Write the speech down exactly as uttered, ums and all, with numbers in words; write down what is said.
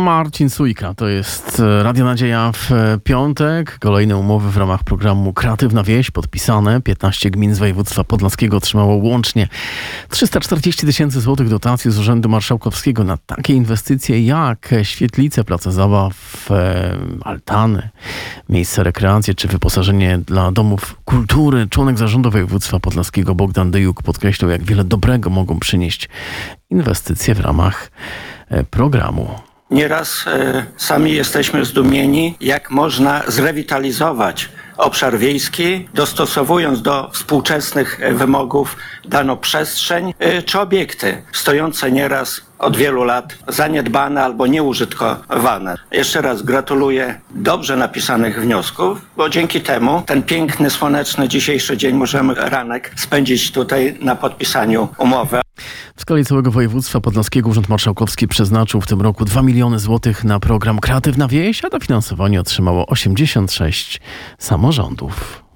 Marcin Sujka, to jest Radio Nadzieja w piątek. Kolejne umowy w ramach programu Kreatywna Wieś podpisane. piętnaście gmin z województwa podlaskiego otrzymało łącznie trzysta czterdzieści tysięcy złotych dotacji z Urzędu Marszałkowskiego na takie inwestycje jak świetlice, place zabaw, altany, miejsce rekreacji czy wyposażenie dla domów kultury. Członek zarządu województwa podlaskiego Bogdan Dyjuk podkreślał, jak wiele dobrego mogą przynieść inwestycje w ramach programu. Nieraz e, sami jesteśmy zdumieni, jak można zrewitalizować obszar wiejski, dostosowując do współczesnych wymogów daną przestrzeń e, czy obiekty stojące nieraz od wielu lat zaniedbane albo nieużytkowane. Jeszcze raz gratuluję dobrze napisanych wniosków, bo dzięki temu ten piękny, słoneczny dzisiejszy dzień możemy ranek spędzić tutaj na podpisaniu umowy. W skali całego województwa podlaskiego Urząd Marszałkowski przeznaczył w tym roku dwa miliony złotych na program Kreatywna Wieś, a dofinansowanie otrzymało osiemdziesiąt sześć samorządów.